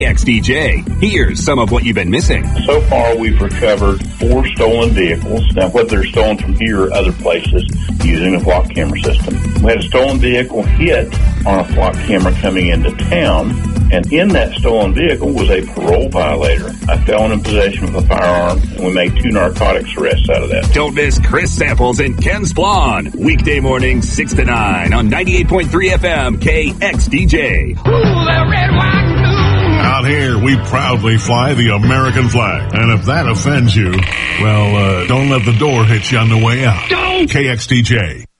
XDJ, here's some of what you've been missing. So far, we've recovered 4 stolen vehicles. Now, whether they're stolen from here or other places using the flock camera system. We had a stolen vehicle hit on a flock camera coming into town, and in that stolen vehicle was a parole violator, a felon in possession of a firearm, and we made 2 narcotics arrests out of that. Don't miss Chris Samples and Ken Splon, weekday mornings 6 to 9 on 98.3 FM KXDJ. Ooh, the red, white, and blue. Out here, we proudly fly the American flag. And if that offends you, well, don't let the door hit you on the way out. Don't! KXDJ.